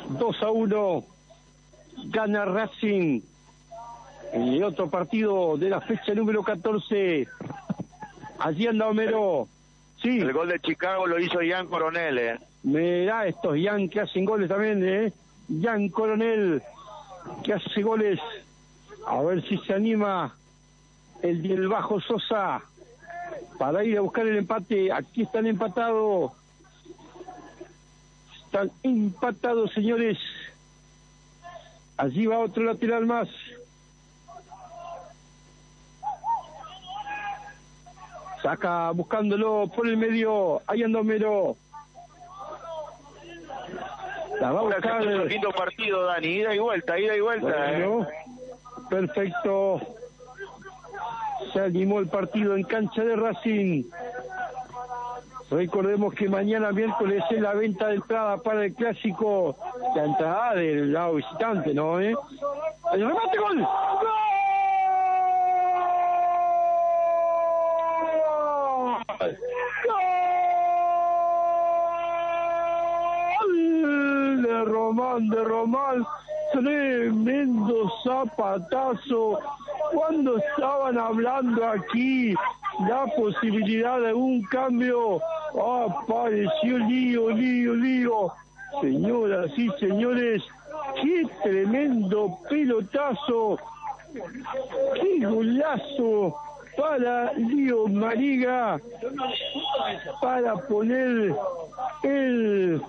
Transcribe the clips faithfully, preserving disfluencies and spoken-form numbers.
dos a uno, gana Racing. En el otro partido de la fecha número catorce, allí anda Homero. Sí. El gol de Chicago lo hizo Ian Coronel, eh. Mirá estos Ian que hacen goles también, eh. Ian Coronel, que hace goles. A ver si se anima el del Bajo Sosa para ir a buscar el empate. Aquí están empatados. Están empatados, señores. Allí va otro lateral más. Saca buscándolo por el medio. Ahí anda Homero. La va a buscar. Un lindo partido, Dani. Ida y vuelta, ida y vuelta. Bueno, eh. Perfecto. Se animó el partido en cancha de Racing. Recordemos que mañana miércoles es la venta de entrada para el clásico. La entrada del lado visitante, ¿no? ¿Eh? ¡El remate, gol! ¡Gol! ¡Gol! De Román, de Román. Tremendo zapatazo. Cuando estaban hablando aquí la posibilidad de un cambio, apareció lío, lío, lío. Señoras y señores, qué tremendo pelotazo, qué golazo para Lío Mariga, para poner el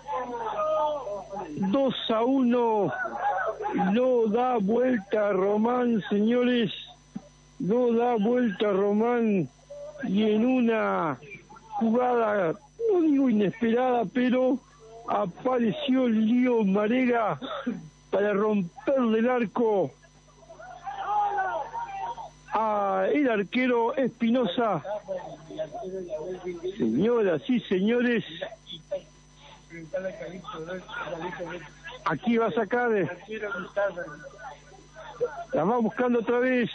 dos a uno. No da vuelta Román, señores, no da vuelta Román, y en una jugada, no digo inesperada, pero apareció Lío Marega para romperle el arco a el arquero Espinosa. Señoras y señores, aquí va a sacar, la va buscando otra vez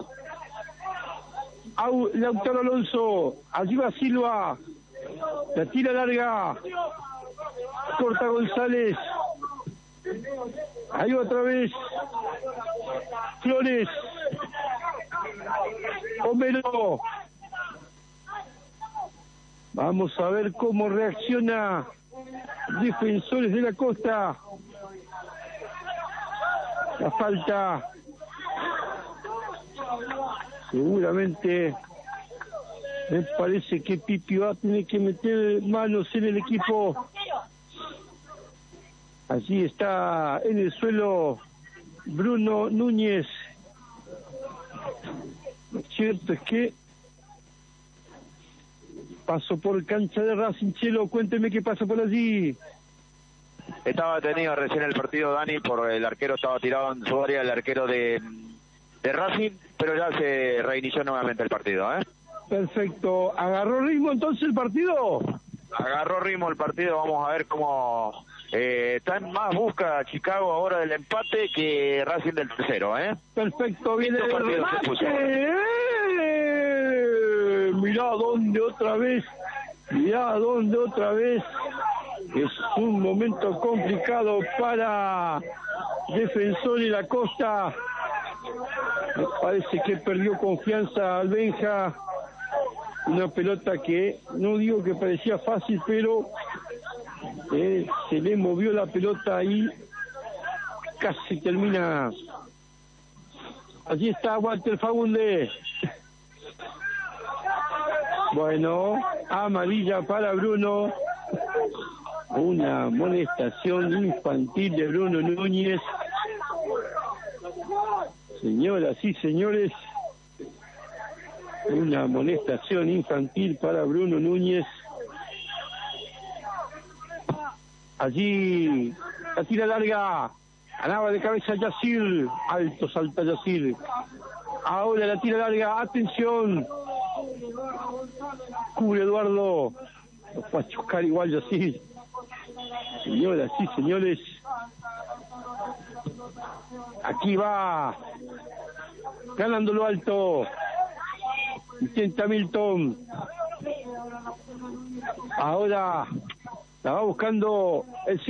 Lautaro Alonso. Allí va Silva, la tira larga, corta González, ahí otra vez Flores, Homero. Vamos a ver cómo reacciona Defensores de la Costa. La falta. Seguramente me parece que Pipi va a tener que meter manos en el equipo. Allí está en el suelo Bruno Núñez. Lo cierto es que pasó por cancha de Racing. Chelo, cuénteme qué pasa por allí. Estaba detenido recién el partido, Dani, por el arquero estaba tirado en su área, el arquero de, de Racing, pero ya se reinició nuevamente el partido, ¿eh? Perfecto. ¿Agarró ritmo entonces el partido? Agarró ritmo el partido, vamos a ver cómo eh, está en más busca Chicago ahora del empate que Racing del tercero, ¿eh? Perfecto, viene el remate. Mirá dónde otra vez, mirá dónde otra vez. Es un momento complicado para Defensor y la Costa. Me parece que perdió confianza Albenja. Una pelota que no digo que parecía fácil, pero eh, se le movió la pelota y casi termina. Allí está Walter Fagunde. Bueno, amarilla para Bruno. Una amonestación infantil de Bruno Núñez. Señoras y señores, una amonestación infantil para Bruno Núñez. Allí la tira larga, ganaba de cabeza Yacir, alto salta Yacir. Ahora la tira larga, atención, cubre Eduardo, lo fue a chocar igual Yacir. Señoras y señores, aquí va ganándolo alto, intenta Milton, ahora la va buscando el